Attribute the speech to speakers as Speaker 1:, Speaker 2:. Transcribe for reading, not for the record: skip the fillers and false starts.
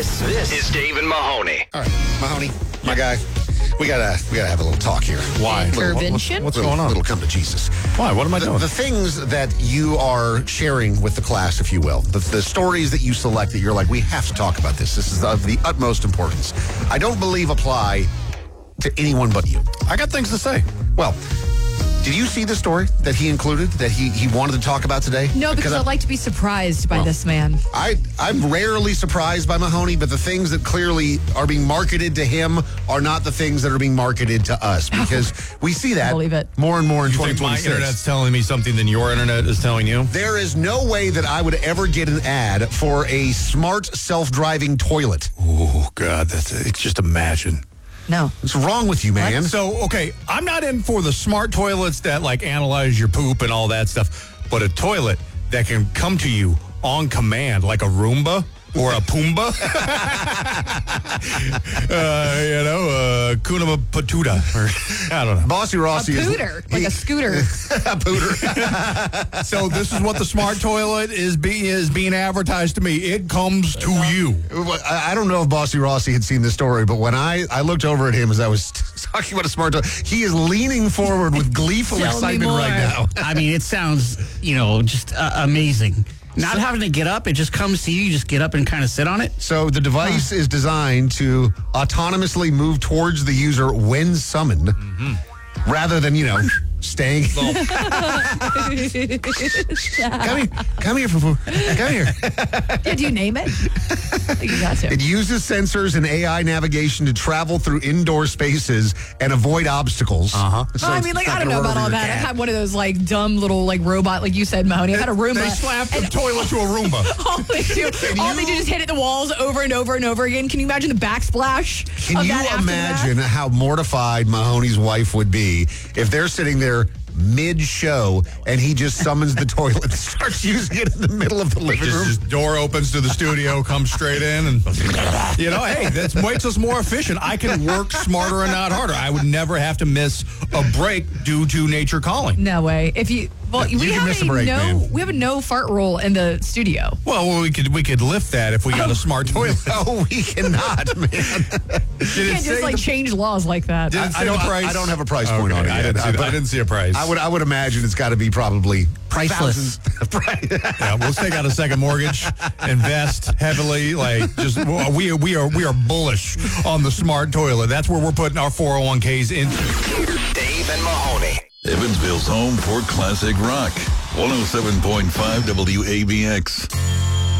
Speaker 1: This is Dave and Mahoney.
Speaker 2: All right, Mahoney, my guy, we gotta have a little talk here.
Speaker 3: Why?
Speaker 4: Intervention?
Speaker 3: What's going on?
Speaker 2: Little come to Jesus.
Speaker 3: Why? What am I doing?
Speaker 2: The things that you are sharing with the class, if you will, the stories that you select that you're like, we have to talk about this. This is of the utmost importance. I don't believe apply to anyone but you.
Speaker 3: I got things to say.
Speaker 2: Well, did you see the story that he included, that he wanted to talk about today?
Speaker 4: No, because I like to be surprised by this man.
Speaker 2: I'm rarely surprised by Mahoney, but the things that clearly are being marketed to him are not the things that are being marketed to us, because we see that
Speaker 4: Believe it.
Speaker 2: more and more in
Speaker 3: You think my
Speaker 2: 2026.
Speaker 3: internet's telling me something than your internet is telling you?
Speaker 2: There is no way that I would ever get an ad for a smart self-driving toilet.
Speaker 3: Oh, God, just imagine.
Speaker 4: No.
Speaker 2: What's wrong with you, man?
Speaker 3: So, okay, I'm not in for the smart toilets that, like, analyze your poop and all that stuff, but a toilet that can come to you on command, like a Roomba or a Pumbaa. Kuna Patuta. Or, I don't know.
Speaker 2: Bossy Rossi
Speaker 4: A
Speaker 2: is...
Speaker 4: pooter, like a scooter.
Speaker 2: A pooter.
Speaker 3: So this is what the smart toilet is being advertised to me. It comes to you.
Speaker 2: I don't know if Bossy Rossi had seen this story, but when I looked over at him as I was talking about a smart toilet, he is leaning forward with gleeful
Speaker 4: Tell me
Speaker 2: excitement
Speaker 4: more.
Speaker 2: right now.
Speaker 5: I mean, it sounds, just amazing. Not having to get up, it just comes to you. You just get up and kind of sit on it.
Speaker 2: So the device is designed to autonomously move towards the user when summoned, rather than, staying. Come here, Fufu. Come here.
Speaker 4: Did you name it? I think you got to.
Speaker 2: It uses sensors and AI navigation to travel through indoor spaces and avoid obstacles.
Speaker 3: Uh-huh.
Speaker 2: So
Speaker 4: I
Speaker 2: it's
Speaker 4: mean,
Speaker 2: not
Speaker 4: I don't
Speaker 2: gonna
Speaker 4: know
Speaker 2: run
Speaker 4: about all
Speaker 2: over your
Speaker 4: that. I
Speaker 2: cat.
Speaker 4: had one of those dumb little robot, like you said, Mahoney. I had a Roomba.
Speaker 3: They slapped the
Speaker 4: and
Speaker 3: toilet to a Roomba.
Speaker 4: all they do is hit it the walls over and over and over again. Can you imagine the backsplash?
Speaker 2: Can
Speaker 4: of
Speaker 2: you
Speaker 4: that after
Speaker 2: imagine
Speaker 4: that?
Speaker 2: how mortified Mahoney's wife would be if they're sitting there mid-show and he just summons the toilet and starts using it in the middle of the living room?
Speaker 3: Just door opens to the studio, comes straight in, and hey, that makes us more efficient. I can work smarter and not harder. I would never have to miss a break due to nature calling.
Speaker 4: No way.
Speaker 2: You can miss a break, man.
Speaker 4: We have a no fart rule in the studio.
Speaker 3: Well, we could lift that if we got a smart toilet.
Speaker 2: No, we cannot, man.
Speaker 4: You can't just change laws like that.
Speaker 3: Did it say
Speaker 2: I don't,
Speaker 3: the price?
Speaker 2: I don't have a price point on it
Speaker 3: I
Speaker 2: yet.
Speaker 3: didn't see a price.
Speaker 2: I would imagine it's got to be probably
Speaker 5: Priceless.
Speaker 2: thousands.
Speaker 3: Yeah, we'll take out a second mortgage, invest heavily. We are bullish on the smart toilet. That's where we're putting our 401ks into.
Speaker 1: Dave and Mahoney.
Speaker 6: Evansville's home for classic rock. 107.5 WABX.